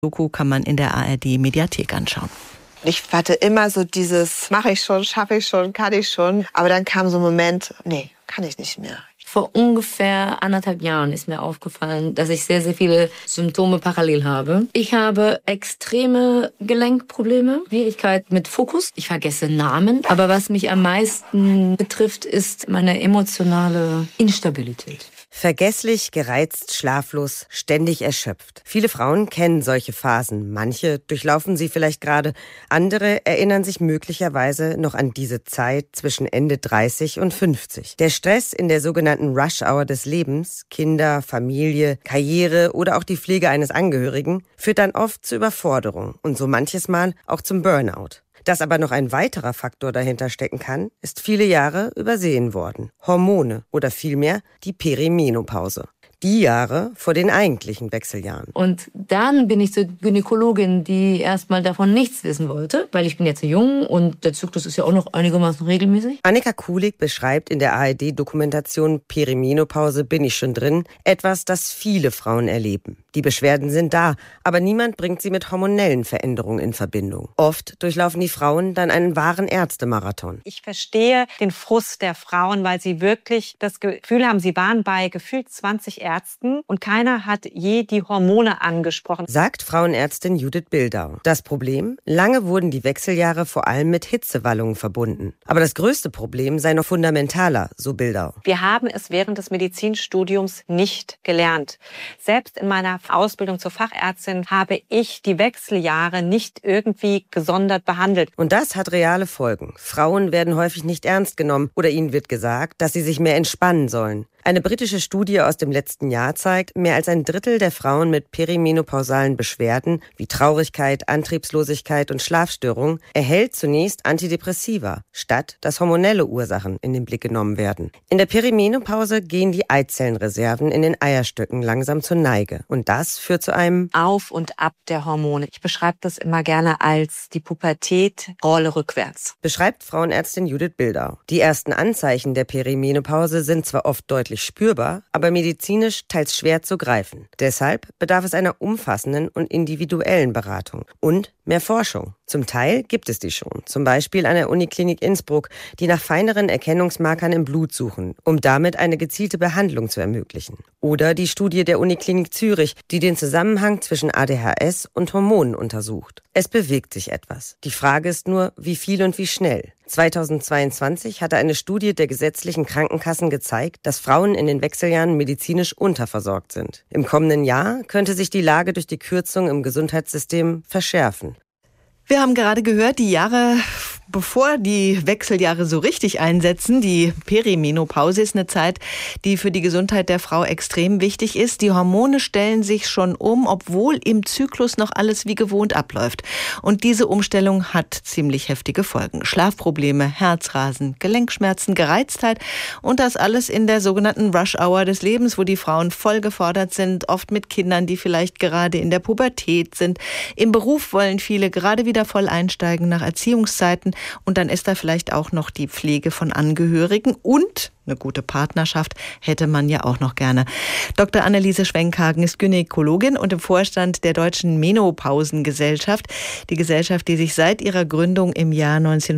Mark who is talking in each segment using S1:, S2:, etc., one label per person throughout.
S1: Doku kann man in der ARD-Mediathek anschauen.
S2: Ich hatte immer so dieses, mache ich schon, schaffe ich schon, kann ich schon. Aber dann kam so ein Moment, nee, kann ich nicht mehr.
S3: Vor ungefähr 1,5 Jahren ist mir aufgefallen, dass ich sehr, sehr viele Symptome parallel habe. Ich habe extreme Gelenkprobleme, Schwierigkeit mit Fokus. Ich vergesse Namen. Aber was mich am meisten betrifft, ist meine emotionale Instabilität.
S4: Vergesslich, gereizt, schlaflos, ständig erschöpft. Viele Frauen kennen solche Phasen. Manche durchlaufen sie vielleicht gerade. Andere erinnern sich möglicherweise noch an diese Zeit zwischen Ende 30 und 50. Der Stress in der sogenannten Rush-Hour des Lebens, Kinder, Familie, Karriere oder auch die Pflege eines Angehörigen, führt dann oft zur Überforderung und so manches Mal auch zum Burnout. Dass aber noch ein weiterer Faktor dahinter stecken kann, ist viele Jahre übersehen worden. Hormone oder vielmehr die Perimenopause. Die Jahre vor den eigentlichen Wechseljahren.
S3: Und dann bin ich zur Gynäkologin, die erstmal davon nichts wissen wollte, weil ich bin jetzt jung und der Zyklus ist ja auch noch einigermaßen regelmäßig.
S4: Annika Kulig beschreibt in der ARD-Dokumentation Perimenopause bin ich schon drin etwas, das viele Frauen erleben. Die Beschwerden sind da, aber niemand bringt sie mit hormonellen Veränderungen in Verbindung. Oft durchlaufen die Frauen dann einen wahren Ärztemarathon.
S5: Ich verstehe den Frust der Frauen, weil sie wirklich das Gefühl haben, sie waren bei gefühlt 20 Ärzten und keiner hat je die Hormone angesprochen.
S4: Sagt Frauenärztin Judith Bildau. Das Problem? Lange wurden die Wechseljahre vor allem mit Hitzewallungen verbunden. Aber das größte Problem sei noch fundamentaler, so Bildau.
S5: Wir haben es während des Medizinstudiums nicht gelernt. Selbst in meiner Ausbildung zur Fachärztin habe ich die Wechseljahre nicht irgendwie gesondert behandelt.
S4: Und das hat reale Folgen. Frauen werden häufig nicht ernst genommen oder ihnen wird gesagt, dass sie sich mehr entspannen sollen. Eine britische Studie aus dem letzten Jahr zeigt, mehr als 1/3 der Frauen mit perimenopausalen Beschwerden wie Traurigkeit, Antriebslosigkeit und Schlafstörungen erhält zunächst Antidepressiva, statt dass hormonelle Ursachen in den Blick genommen werden. In der Perimenopause gehen die Eizellenreserven in den Eierstöcken langsam zur Neige und das führt zu einem
S5: Auf und Ab der Hormone. Ich beschreibe das immer gerne als die Pubertät Rolle rückwärts.
S4: Beschreibt Frauenärztin Judith Bildau. Die ersten Anzeichen der Perimenopause sind zwar oft deutlich spürbar, aber medizinisch teils schwer zu greifen. Deshalb bedarf es einer umfassenden und individuellen Beratung und mehr Forschung. Zum Teil gibt es die schon, zum Beispiel an der Uniklinik Innsbruck, die nach feineren Erkennungsmarkern im Blut suchen, um damit eine gezielte Behandlung zu ermöglichen. Oder die Studie der Uniklinik Zürich, die den Zusammenhang zwischen ADHS und Hormonen untersucht. Es bewegt sich etwas. Die Frage ist nur, wie viel und wie schnell. 2022 hatte eine Studie der gesetzlichen Krankenkassen gezeigt, dass Frauen in den Wechseljahren medizinisch unterversorgt sind. Im kommenden Jahr könnte sich die Lage durch die Kürzung im Gesundheitssystem verschärfen.
S1: Wir haben gerade gehört, die Jahre, bevor die Wechseljahre so richtig einsetzen, die Perimenopause ist eine Zeit, die für die Gesundheit der Frau extrem wichtig ist. Die Hormone stellen sich schon um, obwohl im Zyklus noch alles wie gewohnt abläuft. Und diese Umstellung hat ziemlich heftige Folgen. Schlafprobleme, Herzrasen, Gelenkschmerzen, Gereiztheit und das alles in der sogenannten Rush-Hour des Lebens, wo die Frauen voll gefordert sind, oft mit Kindern, die vielleicht gerade in der Pubertät sind. Im Beruf wollen viele gerade wieder voll einsteigen nach Erziehungszeiten. Und dann ist da vielleicht auch noch die Pflege von Angehörigen und eine gute Partnerschaft hätte man ja auch noch gerne. Dr. Anneliese Schwenkhagen ist Gynäkologin und im Vorstand der Deutschen Menopausengesellschaft. Die Gesellschaft, die sich seit ihrer Gründung im Jahr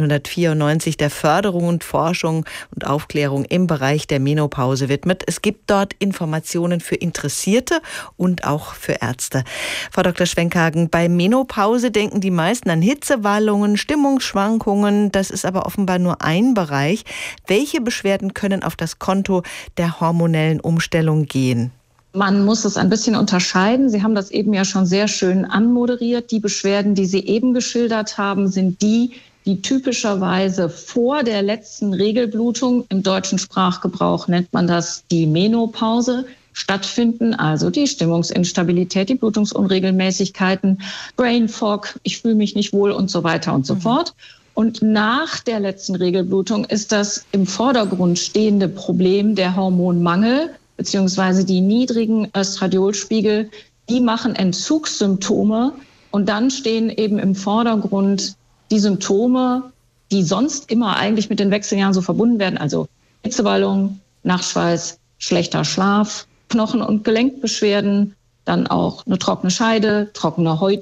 S1: 1994 der Förderung und Forschung und Aufklärung im Bereich der Menopause widmet. Es gibt dort Informationen für Interessierte und auch für Ärzte. Frau Dr. Schwenkhagen, bei Menopause denken die meisten an Hitzewallungen, Stimmungsschwankungen. Das ist aber offenbar nur ein Bereich. Welche Beschwerden können auf das Konto der hormonellen Umstellung gehen?
S6: Man muss es ein bisschen unterscheiden. Sie haben das eben ja schon sehr schön anmoderiert. Die Beschwerden, die Sie eben geschildert haben, sind die typischerweise vor der letzten Regelblutung, im deutschen Sprachgebrauch nennt man das die Menopause, stattfinden. Also die Stimmungsinstabilität, die Blutungsunregelmäßigkeiten, Brain Fog, ich fühle mich nicht wohl und so weiter und so fort. Und nach der letzten Regelblutung ist das im Vordergrund stehende Problem der Hormonmangel beziehungsweise die niedrigen Östradiolspiegel. Die machen Entzugssymptome und dann stehen eben im Vordergrund die Symptome, die sonst immer eigentlich mit den Wechseljahren so verbunden werden. Also Hitzewallung, Nachtschweiß, schlechter Schlaf, Knochen- und Gelenkbeschwerden, dann auch eine trockene Scheide, trockene Haut